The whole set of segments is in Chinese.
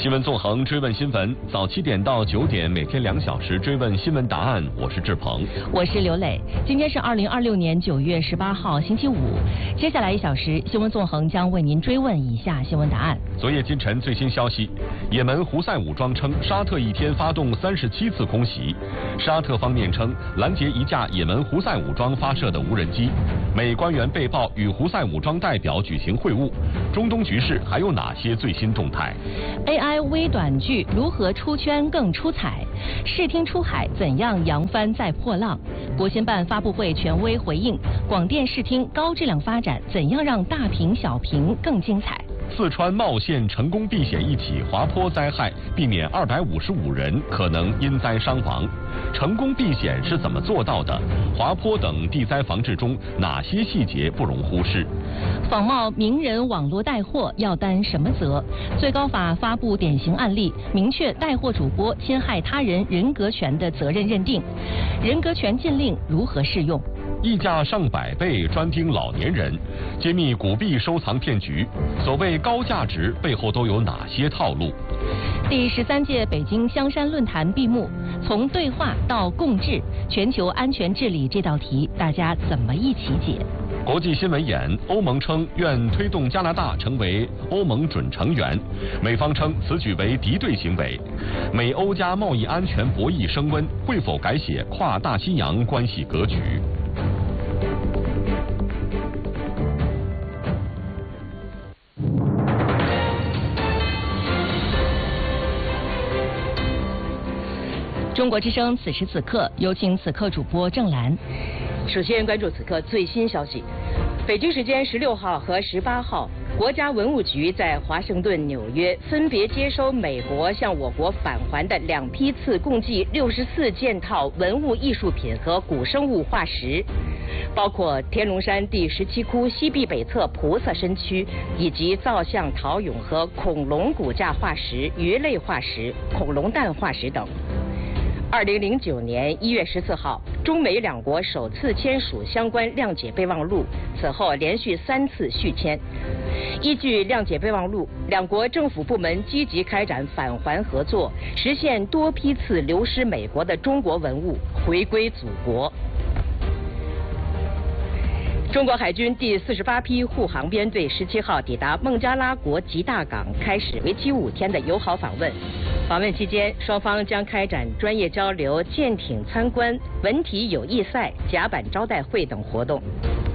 新闻纵横追问新闻，早7点到9点，每天2小时追问新闻答案。我是志鹏， 我是刘磊。今天是2026年9月18号，星期五。接下来1小时，新闻纵横将为您追问以下新闻答案。 昨夜今晨最新消息，也门胡塞武装称沙特一天发动37次空袭，沙特方面称拦截一架也门胡塞武装发射的无人机。美官员被曝与胡塞武装代表举行会晤。中东局势还有哪些最新动态？ AI 微短剧如何出圈更出彩？视听出海怎样扬帆再破浪？国新办发布会权威回应：广电视听高质量发展，怎样让大屏小屏更精彩？ 四川茂县成功避险一起滑坡灾害，避免255人可能因灾伤亡。成功避险是怎么做到的？滑坡等地灾防治中哪些细节不容忽视？ 仿冒名人网络带货要担什么责？最高法发布典型案例，明确带货主播侵害他人人格权的责任认定。人格权禁令如何适用？ 溢价上百倍专盯老年人，揭秘古币收藏骗局。所谓高价值背后都有哪些套路？ 第13届北京香山论坛闭幕，从对话到共治，全球安全治理这道题，大家怎么一起解？ 国际新闻眼，欧盟称愿推动加拿大成为欧盟准成员，美方称此举为敌对行为。美欧加贸易安全博弈升温，会否改写跨大西洋关系格局？ 中国之声此时此刻，有请此刻主播郑兰。 首先关注此刻最新消息。北京时间16号和18号，国家文物局在华盛顿、纽约分别接收美国向我国返还的2批次，共计64件套文物艺术品和古生物化石，包括天龙山第17窟西壁北侧菩萨身躯，以及造像陶俑和恐龙骨架化石、鱼类化石、恐龙蛋化石等。2009年1月14号，中美2国首次签署相关谅解备忘录，此后连续3次续签。依据谅解备忘录，2国政府部门积极开展返还合作，实现多批次流失美国的中国文物回归祖国。中国海军第48批护航编队17号抵达孟加拉国吉大港，开始为期5天的友好访问。访问期间，双方将开展专业交流、舰艇参观、文体友谊赛、甲板招待会等活动。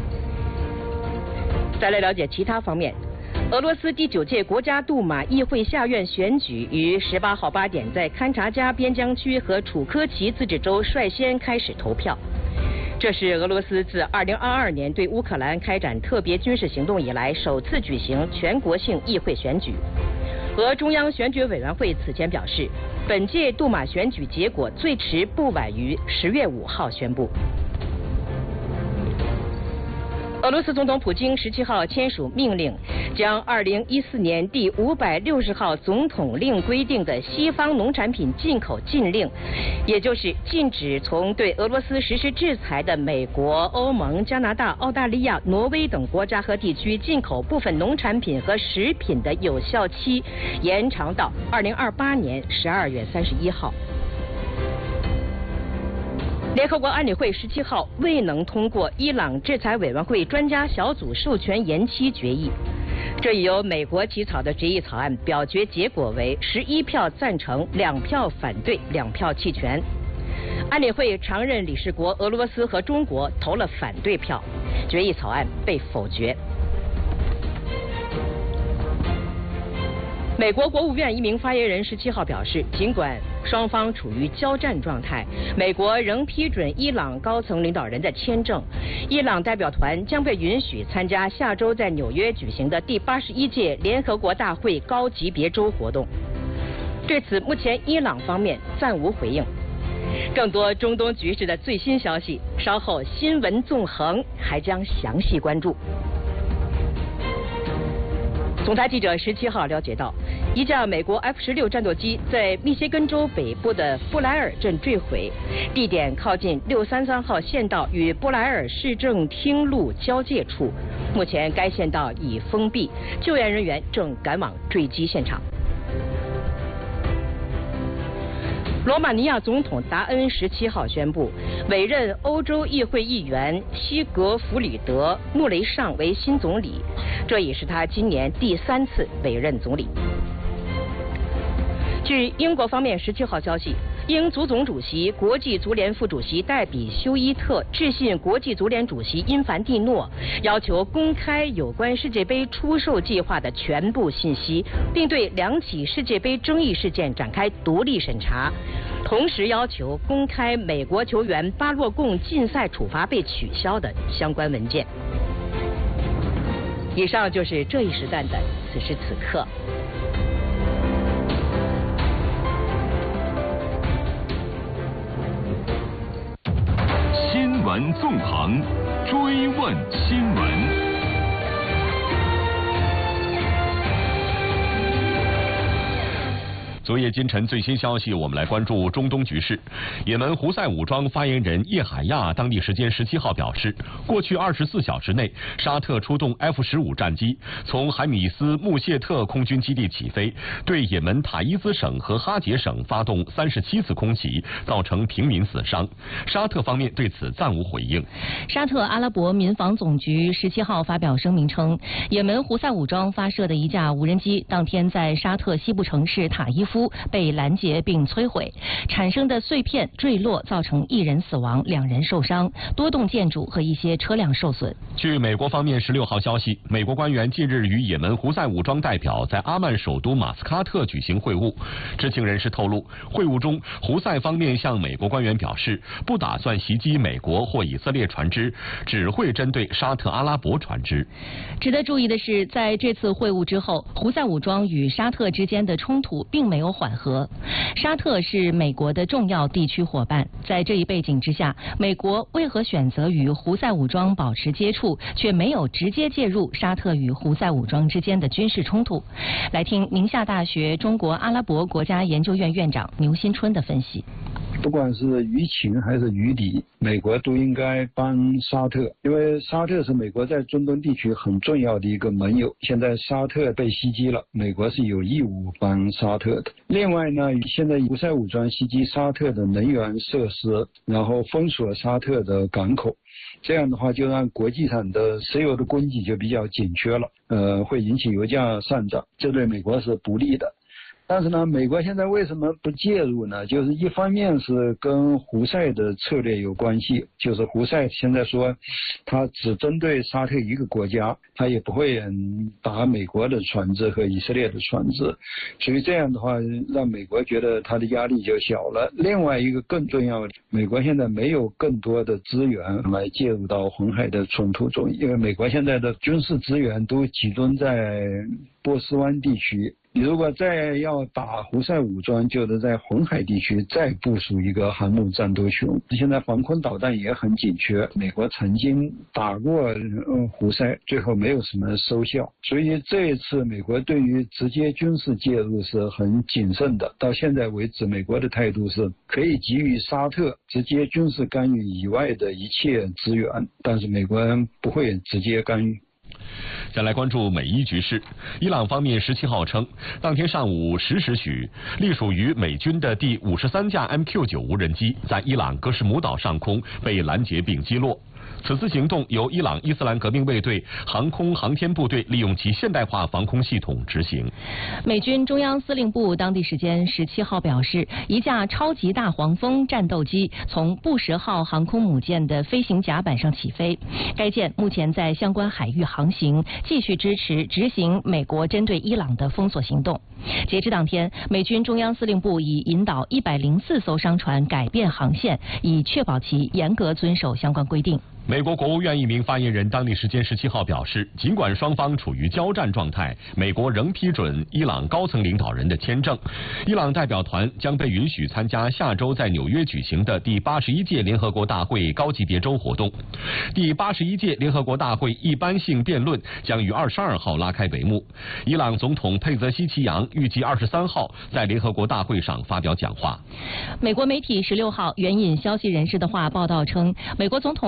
再来了解其他方面。俄罗斯第9届国家杜马议会下院选举于18号8点在勘察加边疆区和楚科奇自治州率先开始投票。这是俄罗斯自2022年对乌克兰开展特别军事行动以来首次举行全国性议会选举。俄中央选举委员会此前表示，本届杜马选举结果最迟不晚于10月5号宣布。俄罗斯总统普京17号签署命令，将2014年第560号总统令规定的西方农产品进口禁令，也就是禁止从对俄罗斯实施制裁的美国、欧盟、加拿大、澳大利亚、挪威等国家和地区进口部分农产品和食品的有效期延长到2028年12月31号。联合国安理会17号未能通过伊朗制裁委员会专家小组授权延期决议，这已由美国起草的决议草案表决结果为11票赞成、2票反对、2票弃权。安理会常任理事国俄罗斯和中国投了反对票，决议草案被否决。美国国务院一名发言人17号表示，尽管双方处于交战状态，美国仍批准伊朗高层领导人的签证，伊朗代表团将被允许参加下周在纽约举行的第81届联合国大会高级别周活动。对此，目前伊朗方面暂无回应。更多中东局势的最新消息，稍后新闻纵横还将详细关注。总台记者17号了解到，一架美国 F-16战斗机在密歇根州北部的布莱尔镇坠毁，地点靠近633号县道与布莱尔市政厅路交界处。目前该县道已封闭，救援人员正赶往坠机现场。 罗马尼亚总统达恩17号宣布委任欧洲议会议员西格弗里德·穆雷尚为新总理，这也是他今年第3次委任总理。据英国方面17号消息，英足总主席、国际足联副主席戴比休伊特致信国际足联主席因凡蒂诺，要求公开有关世界杯出售计划的全部信息，并对2起世界杯争议事件展开独立审查，同时要求公开美国球员巴洛贡禁赛处罚被取消的相关文件。以上就是这一时段的此时此刻。 新闻纵横，追问新闻。昨夜今晨最新消息，我们来关注中东局势。也门胡塞武装发言人叶海亚当地时间17号表示，过去24小时内，沙特出动 F-15战机从海米斯穆谢特空军基地起飞，对也门塔伊兹省和哈杰省发动37次空袭，造成平民死伤。沙特方面对此暂无回应。 沙特阿拉伯民防总局17号发表声明称，也门胡塞武装发射的一架无人机当天在沙特西部城市塔伊夫被拦截并摧毁，产生的碎片坠落，造成1人死亡，2人受伤，多栋建筑和一些车辆受损。 据美国方面16号消息，美国官员近日与也门胡塞武装代表在阿曼首都马斯喀特举行会晤。知情人士透露，会晤中胡塞方面向美国官员表示，不打算袭击美国或以色列船只，只会针对沙特阿拉伯船只。 值得注意的是，在这次会晤之后，胡塞武装与沙特之间的冲突并没有缓和。沙特是美国的重要地区伙伴，在这一背景之下，美国为何选择与胡塞武装保持接触，却没有直接介入沙特与胡塞武装之间的军事冲突？来听宁夏大学中国阿拉伯国家研究院院长牛新春的分析。 不管是于情还是于理，美国都应该帮沙特，因为沙特是美国在中东地区很重要的一个盟友。现在沙特被袭击了，美国是有义务帮沙特的。另外呢，现在胡塞武装袭击沙特的能源设施，然后封锁沙特的港口，这样的话就让国际上的石油的供给就比较紧缺了，会引起油价上涨，这对美国是不利的。但是呢，美国现在为什么不介入呢？就是一方面是跟胡塞的策略有关系，就是胡塞现在说他只针对沙特一个国家，他也不会打美国的船只和以色列的船只，所以这样的话让美国觉得他的压力就小了。另外一个更重要的，美国现在没有更多的资源来介入到红海的冲突中，因为美国现在的军事资源都集中在波斯湾地区。你如果再要打胡塞武装，就得在红海地区再部署一个航母战斗群。现在防空导弹也很紧缺，美国曾经打过胡塞，最后没有什么收效，所以这一次美国对于直接军事介入是很谨慎的。到现在为止，美国的态度是可以给予沙特直接军事干预以外的一切资源，但是美国人不会直接干预。 再来关注美伊局势。伊朗方面17号称，当天上午10时许，隶属于美军的第53架 MQ-9 无人机在伊朗格什姆岛上空被拦截并击落。此次行动由伊朗伊斯兰革命卫队航空航天部队利用其现代化防空系统执行。 美军中央司令部当地时间17号表示，一架超级大黄蜂战斗机从布什号航空母舰的飞行甲板上起飞，该舰目前在相关海域航行，继续支持执行美国针对伊朗的封锁行动。截至当天，美军中央司令部已引导104艘商船改变航线，以确保其严格遵守相关规定。 美国国务院一名发言人当地时间17号表示，尽管双方处于交战状态，美国仍批准伊朗高层领导人的签证。伊朗代表团将被允许参加下周在纽约举行的第81届联合国大会高级别周活动。第81届联合国大会一般性辩论将于22号拉开帷幕。伊朗总统佩泽西奇扬预计23号在联合国大会上发表讲话。 美国媒体16号援引消息人士的话报道称，美国总统特朗普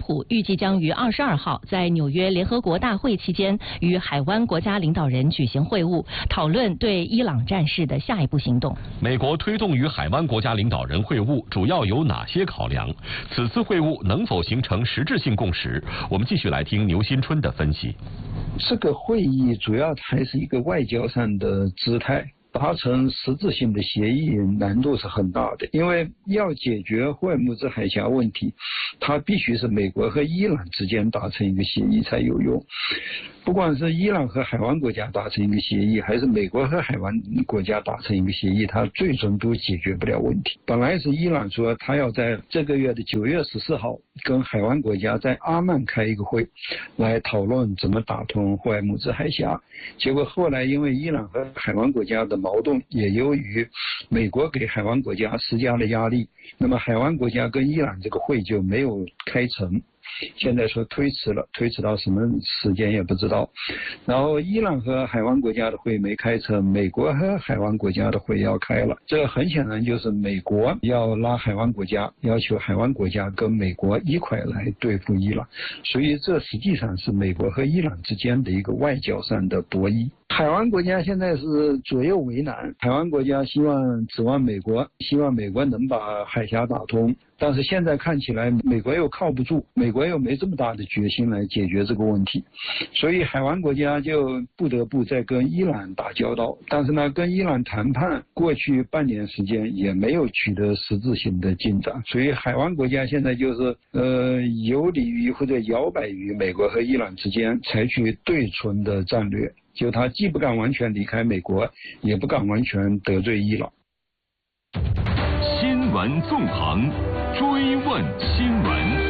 普预计将于22号在纽约联合国大会期间与海湾国家领导人举行会晤，讨论对伊朗战事的下一步行动。 美国推动与海湾国家领导人会晤，主要有哪些考量？此次会晤能否形成实质性共识？我们继续来听牛新春的分析。 这个会议主要还是一个外交上的姿态。达成实质性的协议难度是很大的，因为要解决霍尔木兹海峡问题，它必须是美国和伊朗之间达成一个协议才有用。不管是伊朗和海湾国家达成一个协议，还是美国和海湾国家达成一个协议，它最终都解决不了问题。本来是伊朗说他要在这个月的9月14号跟海湾国家在阿曼开一个会，来讨论怎么打通霍尔木兹海峡。结果后来因为伊朗和海湾国家的矛盾，也由于美国给海湾国家施加了压力，那么海湾国家跟伊朗这个会就没有开成。现在说推迟了，推迟到什么时间也不知道。然后伊朗和海湾国家的会没开成，美国和海湾国家的会要开了。这很显然就是美国要拉海湾国家，要求海湾国家跟美国一块来对付伊朗。所以这实际上是美国和伊朗之间的一个外交上的博弈。海湾国家现在是左右为难，海湾国家指望美国，希望美国能把海峡打通，但是现在看起来美国又靠不住，美国又没这么大的决心来解决这个问题，所以海湾国家就不得不再跟伊朗打交道。但是呢，跟伊朗谈判过去半年时间也没有取得实质性的进展，所以海湾国家现在就是游离于或者摇摆于美国和伊朗之间，采取对存的战略。就他既不敢完全离开美国，也不敢完全得罪伊朗。 新闻纵横，追问新闻。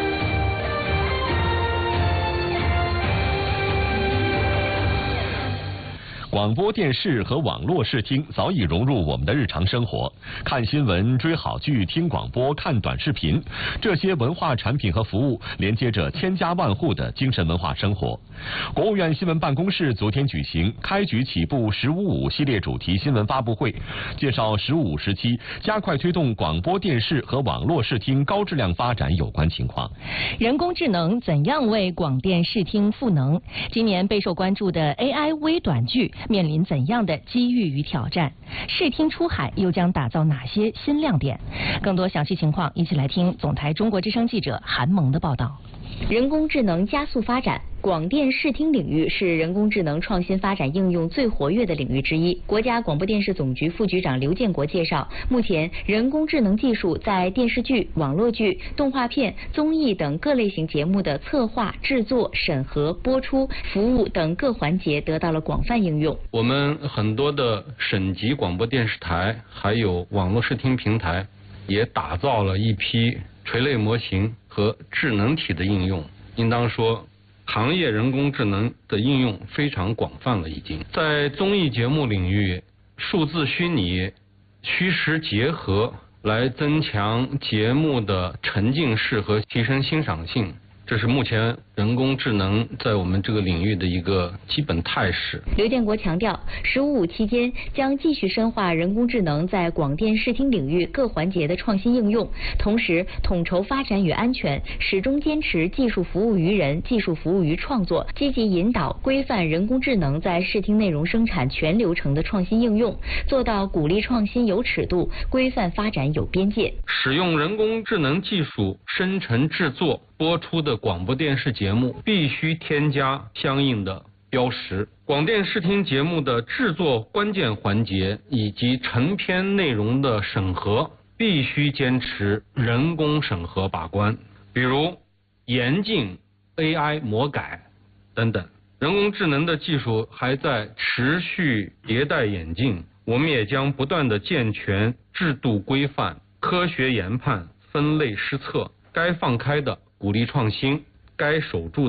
广播电视和网络视听早已融入我们的日常生活，看新闻、追好剧、听广播、看短视频，这些文化产品和服务连接着千家万户的精神文化生活。国务院新闻办公室昨天举行开局起步“15.5”系列主题新闻发布会，介绍“15.5”时期加快推动广播电视和网络视听高质量发展有关情况。 人工智能怎样为广电视听赋能？今年备受关注的 AI 微短剧面临怎样的机遇与挑战？视听出海又将打造哪些新亮点？更多详细情况，一起来听总台中国之声记者韩萌的报道。 人工智能加速发展，广电视听领域是人工智能创新发展应用最活跃的领域之一。国家广播电视总局副局长刘建国介绍，目前人工智能技术在电视剧、网络剧、动画片、综艺等各类型节目的策划、制作、审核、播出、服务等各环节得到了广泛应用。 我们很多的省级广播电视台还有网络视听平台也打造了一批垂类模型和智能体的应用，应当说行业人工智能的应用非常广泛了。已经在综艺节目领域，数字虚拟、虚实结合来增强节目的沉浸式和提升欣赏性，这是目前人工智能在我们这个领域的一个基本态势。 刘建国强调，“15.5”期间将继续深化人工智能在广电视听领域各环节的创新应用，同时统筹发展与安全，始终坚持技术服务于人、技术服务于创作，积极引导规范人工智能在视听内容生产全流程的创新应用，做到鼓励创新有尺度，规范发展有边界。 使用人工智能技术生成制作播出的广播电视节目必须添加相应的标识。广电视听节目的制作关键环节以及成片内容的审核必须坚持人工审核把关，比如严禁 AI 魔改等等。人工智能的技术还在持续迭代演进，我们也将不断地健全制度规范，科学研判，分类施策，该放开的鼓励创新，该守住的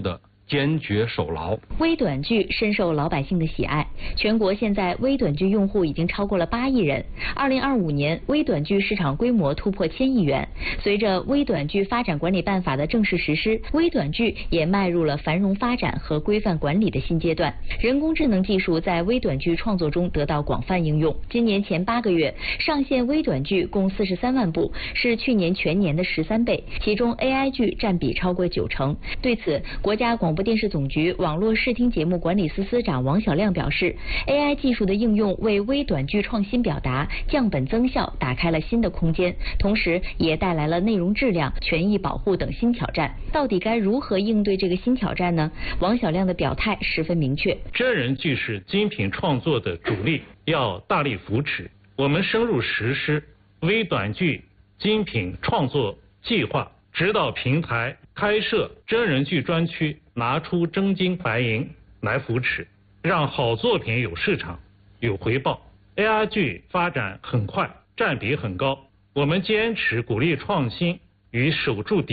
坚决守牢。 微短剧深受老百姓的喜爱，全国现在微短剧用户已经超过了8亿人。2025年，微短剧市场规模突破1000亿元。随着微短剧发展管理办法的正式实施，微短剧也迈入了繁荣发展和规范管理的新阶段。人工智能技术在微短剧创作中得到广泛应用。今年前8个月上线微短剧共43万部，是去年全年的13倍，其中 AI 剧占比超过90%。对此，国家广播电视总局网络视听节目管理司司长王晓亮表示 ，AI 技术的应用为微短剧创新表达、降本增效打开了新的空间，同时也带来了内容质量、权益保护等新挑战。到底该如何应对这个新挑战呢？王晓亮的表态十分明确： 真人剧是精品创作的主力，要大力扶持。我们深入实施微短剧精品创作计划，指导平台开设真人剧专区，拿出真金白银来扶持，让好作品有市场、有回报。AI 剧发展很快，占比很高，我们坚持鼓励创新与守住底